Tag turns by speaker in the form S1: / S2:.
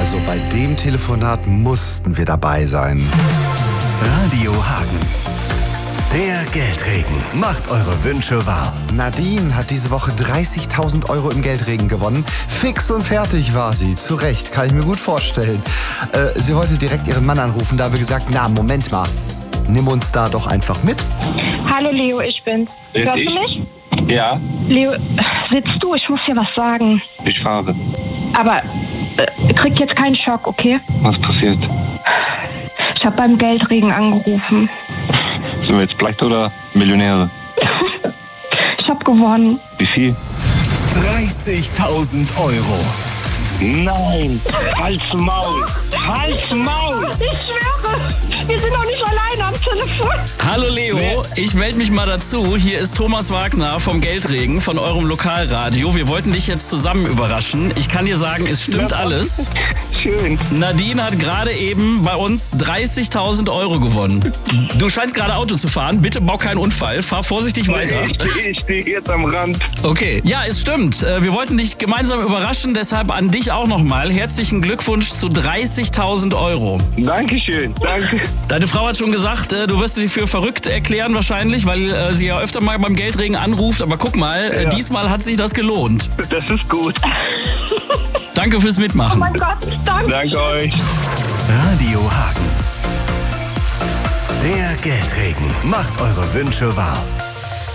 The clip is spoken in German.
S1: Also bei dem Telefonat mussten wir dabei sein.
S2: Radio Hagen. Der Geldregen macht eure Wünsche wahr.
S1: Nadine hat diese Woche 30.000 Euro im Geldregen gewonnen. Fix und fertig war sie. Zu Recht, kann ich mir gut vorstellen. Sie wollte direkt ihren Mann anrufen, da haben wir gesagt, na, Moment mal. Nimm uns da doch einfach mit.
S3: Hallo Leo, ich bin's. Hörst du mich?
S4: Ja,
S3: Leo, sitzt du? Ich muss dir was sagen.
S4: ich fahre.
S3: Aber krieg jetzt keinen Schock, okay?
S4: Was passiert?
S3: Ich habe beim Geldregen angerufen.
S4: Sind wir jetzt Pleite oder Millionäre?
S3: Ich habe gewonnen.
S4: Wie viel?
S2: 30.000 Euro.
S4: Nein! Halt's Maul! Halt's Maul!
S3: Ich schwöre, wir sind doch nicht alleine am Telefon.
S5: Hallo Leo, ich melde mich mal dazu. Hier ist Thomas Wagner vom Geldregen, von eurem Lokalradio. Wir wollten dich jetzt zusammen überraschen. Ich kann dir sagen, es stimmt alles.
S4: Schön.
S5: Nadine hat gerade eben bei uns 30.000 Euro gewonnen. Du scheinst gerade Auto zu fahren. Bitte bau keinen Unfall. Fahr vorsichtig weiter.
S4: Ich stehe jetzt am Rand.
S5: Okay. Ja, es stimmt. Wir wollten dich gemeinsam überraschen. Deshalb an dich auch nochmal. Herzlichen Glückwunsch zu 30.000 Euro.
S4: Dankeschön. Danke.
S5: Deine Frau hat schon gesagt, du wirst dich für verrückt erklären wahrscheinlich, weil sie ja öfter mal beim Geldregen anruft. Aber guck mal, diesmal hat sich das gelohnt.
S4: Das ist gut.
S5: Danke fürs
S3: Oh
S5: Mitmachen.
S3: mein Gott, danke.
S4: Danke euch.
S2: Radio Hagen. Der Geldregen macht eure Wünsche wahr.